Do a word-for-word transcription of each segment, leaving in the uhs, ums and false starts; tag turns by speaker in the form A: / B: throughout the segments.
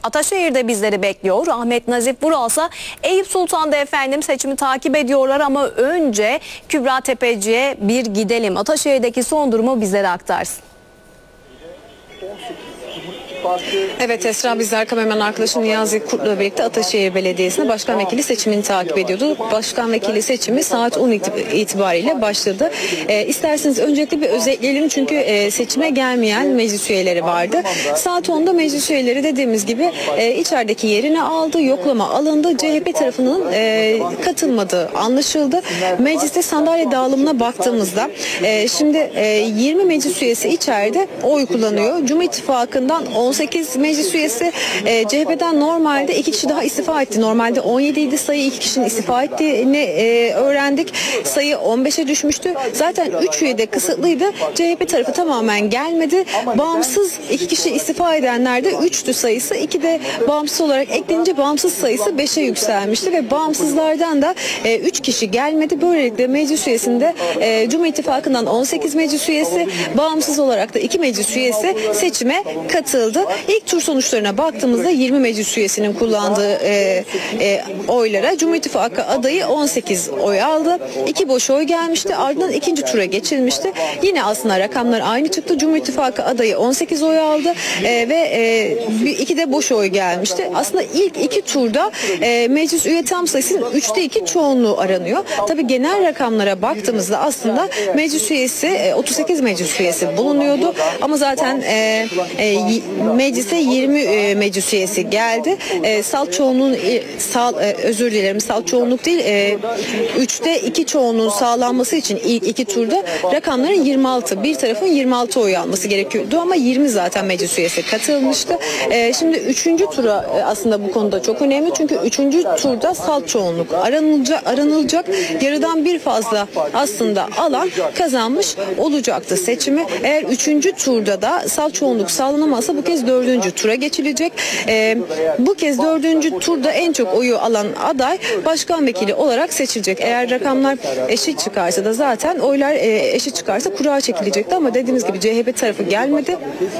A: Ataşehir'de bizleri bekliyor. Ahmet Nazif Vural ise Eyüp Sultan'da efendim seçimi takip ediyorlar ama önce Kübra Tepeci'ye bir gidelim. Ataşehir'deki son durumu bizlere aktarsın.
B: Evet Esra, bizler kameraman arkadaşım Niyazi Kurt'la birlikte Ataşehir Belediyesi'ne başkan vekili seçimini takip ediyordu. Başkan vekili seçimi saat on itibariyle başladı. E, isterseniz öncelikle bir özetleyelim çünkü e, seçime gelmeyen meclis üyeleri vardı. Saat onda meclis üyeleri dediğimiz gibi e, içerideki yerini aldı, yoklama alındı. C H P tarafının e, katılmadığı anlaşıldı. Mecliste sandalye dağılımına baktığımızda e, şimdi e, yirmi meclis üyesi içeride oy kullanıyor. Cumhur İttifakı'ndan on sekiz meclis üyesi, e, C H P'den normalde iki kişi daha istifa etti. Normalde on yedi idi sayı, iki kişinin istifa ettiğini e, öğrendik. Sayı on beşe düşmüştü. Zaten üç üye de kısıtlıydı. C H P tarafı tamamen gelmedi. Bağımsız iki kişi istifa edenlerde üçtü sayısı. iki de bağımsız olarak eklenince bağımsız sayısı beşe yükselmişti ve bağımsızlardan da e, üç kişi gelmedi. Böylelikle meclis üyesinde e, Cumhur İttifakı'ndan on sekiz meclis üyesi, bağımsız olarak da iki meclis üyesi seçime katıldı. İlk tur sonuçlarına baktığımızda yirmi meclis üyesinin kullandığı e, e, oylara Cumhur İttifakı adayı on sekiz oy aldı. iki boş oy gelmişti. Ardından ikinci tura geçilmişti. Yine aslında rakamlar aynı çıktı. Cumhur İttifakı adayı on sekiz oy aldı e, ve e, iki de boş oy gelmişti. Aslında ilk iki turda e, meclis üye tam sayısının üçte iki çoğunluğu aranıyor. Tabii genel rakamlara baktığımızda aslında meclis üyesi e, otuz sekiz meclis üyesi bulunuyordu. Ama zaten e, e, meclise yirmi e, meclis üyesi geldi. E, salt çoğunluğun e, sal e, özür dilerim salt çoğunluk değil. E, üçte iki çoğunluğun sağlanması için ilk iki turda rakamların yirmi altı. Bir tarafın yirmi altı oy alması gerekiyordu ama yirmi zaten meclis üyesi katılmıştı. E, şimdi üçüncü tura e, aslında bu konuda çok önemli. Çünkü üçüncü turda salt çoğunluk aranılacak, aranılacak. Yarıdan bir fazla aslında alan kazanmış olacaktı seçimi. Eğer üçüncü turda da salt çoğunluk sağlanamazsa bu kez dördüncü tura geçilecek. Ee, bu kez dördüncü turda en çok oyu alan aday başkan vekili olarak seçilecek. Eğer rakamlar eşit çıkarsa da zaten oylar e, eşit çıkarsa kura çekilecekti ama dediğimiz gibi C H P tarafı gelmedi.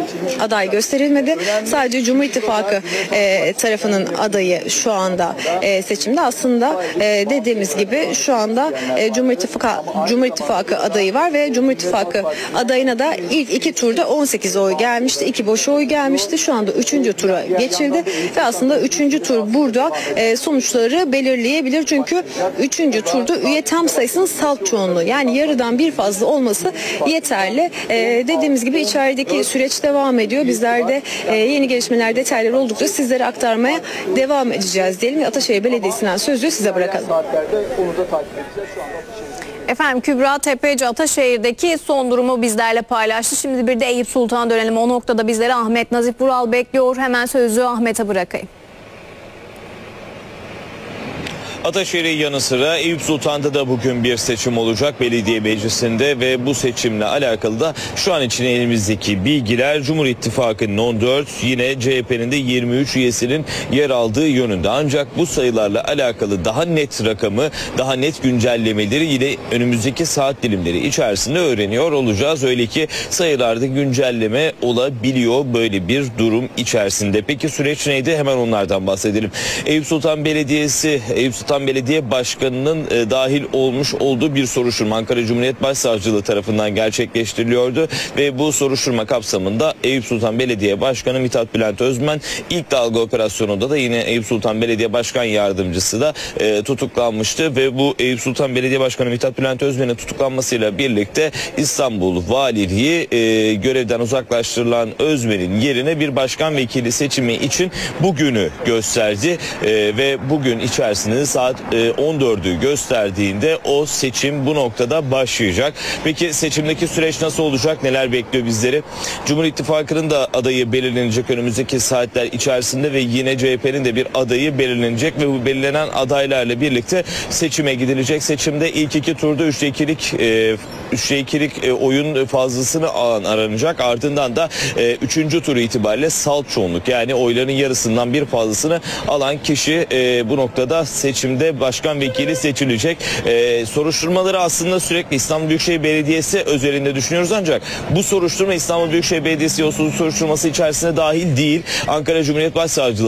B: Aday gösterilmedi. Sadece Cumhur İttifakı e, tarafının adayı şu anda e, seçimde. Aslında e, dediğimiz gibi şu anda e, Cumhur İttifakı Cumhur İttifakı adayı var ve Cumhur İttifakı adayına da ilk iki turda on sekiz oy gelmişti. iki boş oy gelmişti. Şu anda üçüncü tura geçildi ve aslında üçüncü tur burada e, sonuçları belirleyebilir. Çünkü üçüncü turda üye tam sayısının salt çoğunluğu, yani yarıdan bir fazla olması yeterli. E, dediğimiz gibi içerideki süreç devam ediyor. Bizler de e, yeni gelişmeler, detaylar oldukça sizlere aktarmaya devam edeceğiz diyelim. Ataşehir Belediyesi'nden sözü size bırakalım.
A: Efendim Kübra Tepeci Ataşehir'deki son durumu bizlerle paylaştı. Şimdi bir de Eyüp Sultan'a dönelim. O noktada bizleri Ahmet Nazif Vural bekliyor. Hemen sözü Ahmet'e bırakayım.
C: Ataşehir'in yanı sıra Eyüp Sultan'da da bugün bir seçim olacak belediye meclisinde ve bu seçimle alakalı da şu an için elimizdeki bilgiler Cumhur İttifakı'nın on dört, yine C H P'nin de yirmi üç üyesinin yer aldığı yönünde. Ancak bu sayılarla alakalı daha net rakamı, daha net güncellemeleri yine önümüzdeki saat dilimleri içerisinde öğreniyor olacağız. Öyle ki sayılarda güncelleme olabiliyor böyle bir durum içerisinde. Peki süreç neydi? Hemen onlardan bahsedelim. Eyüp Sultan Belediyesi, Eyüp Sultan Belediye Başkanı'nın e, dahil olmuş olduğu bir soruşturma Ankara Cumhuriyet Başsavcılığı tarafından gerçekleştiriliyordu ve bu soruşturma kapsamında Eyüp Sultan Belediye Başkanı Mithat Bülent Özmen ilk dalga operasyonunda da yine Eyüp Sultan Belediye Başkan Yardımcısı da e, tutuklanmıştı ve bu Eyüp Sultan Belediye Başkanı Mithat Bülent Özmen'in tutuklanmasıyla birlikte İstanbul Valiliği e, görevden uzaklaştırılan Özmen'in yerine bir başkan vekili seçimi için bugünü gösterdi e, ve bugün içerisinde saat on dördü gösterdiğinde o seçim bu noktada başlayacak. Peki seçimdeki süreç nasıl olacak? Neler bekliyor bizleri? Cumhur İttifakı'nın da adayı belirlenecek önümüzdeki saatler içerisinde ve yine C H P'nin de bir adayı belirlenecek ve bu belirlenen adaylarla birlikte seçime gidilecek. Seçimde ilk iki turda üçte ikilik e, üçte ikilik e, oyun fazlasını alan aranacak. Ardından da e, üçüncü tur itibariyle salt çoğunluk, yani oyların yarısından bir fazlasını alan kişi e, bu noktada seçimde başkan vekili seçilecek. Ee, soruşturmaları aslında sürekli İstanbul Büyükşehir Belediyesi özelinde düşünüyoruz ancak bu soruşturma İstanbul Büyükşehir Belediyesi yolsuzluk soruşturması içerisinde dahil değil. Ankara Cumhuriyet Başsavcılığı